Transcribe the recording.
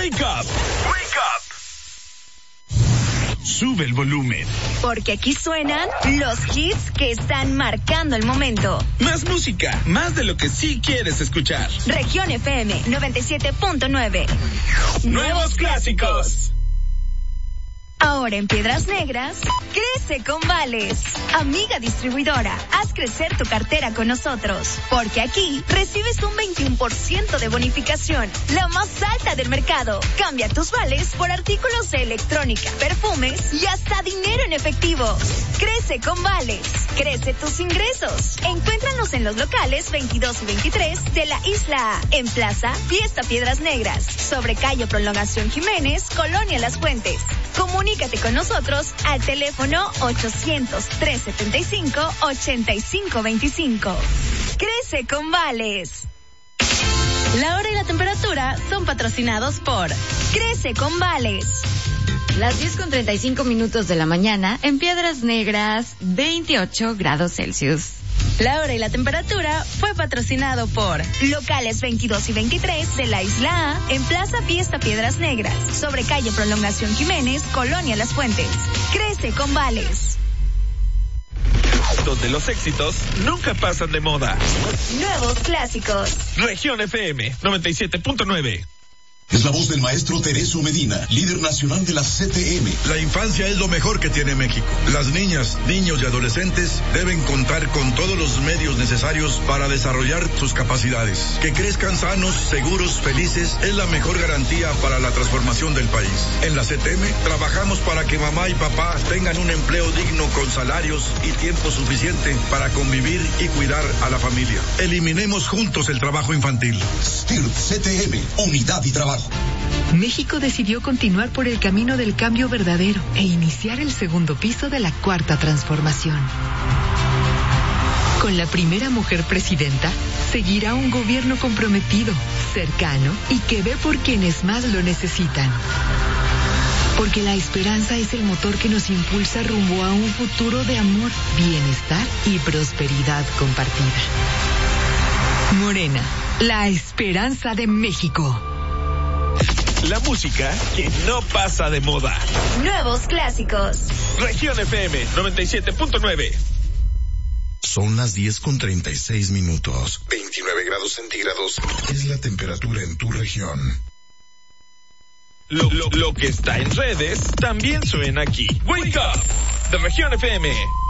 Wake Up. Wake Up. Sube el volumen. Porque aquí suenan los hits que están marcando el momento. Más música, más de lo que sí quieres escuchar. Región FM 97.9. Nuevos clásicos. Ahora en Piedras Negras, crece con Vales. Amiga distribuidora, haz crecer tu cartera con nosotros. Porque aquí recibes un 21% de bonificación, la más alta del mercado. Cambia tus vales por artículos de electrónica, perfumes y hasta dinero en efectivo. Crece con Vales. Crece tus ingresos. Encuéntranos en los locales 22 y 23 de la Isla A, en Plaza Fiesta Piedras Negras, sobre calle Prolongación Jiménez, Colonia Las Fuentes. Comunícate con nosotros al teléfono 800-375-8525. Crece con Vales. La hora y la temperatura son patrocinados por Crece con Vales. Las 10:35 de la mañana en Piedras Negras, 28 grados Celsius. La hora y la temperatura fue patrocinado por locales 22 y 23 de la Isla A, en Plaza Fiesta Piedras Negras, sobre calle Prolongación Jiménez, Colonia Las Fuentes. Crece con Vales. Donde los éxitos nunca pasan de moda. Nuevos clásicos. Región FM 97.9. Es la voz del maestro Tereso Medina, líder nacional de la CTM. La infancia es lo mejor que tiene México. Las niñas, niños y adolescentes deben contar con todos los medios necesarios para desarrollar sus capacidades. Que crezcan sanos, seguros, felices es la mejor garantía para la transformación del país. En la CTM trabajamos para que mamá y papá tengan un empleo digno con salarios y tiempo suficiente para convivir y cuidar a la familia. Eliminemos juntos el trabajo infantil. STIRT CTM, unidad y trabajo. México decidió continuar por el camino del cambio verdadero e iniciar el segundo piso de la cuarta transformación. Con la primera mujer presidenta, seguirá un gobierno comprometido, cercano y que ve por quienes más lo necesitan. Porque la esperanza es el motor que nos impulsa rumbo a un futuro de amor, bienestar y prosperidad compartida. Morena, la esperanza de México. La música que no pasa de moda. Nuevos clásicos. Región FM 97.9. Son las 10:36. 29 grados centígrados es la temperatura en tu región. Lo que está en redes también suena aquí. Wake Up de Región FM.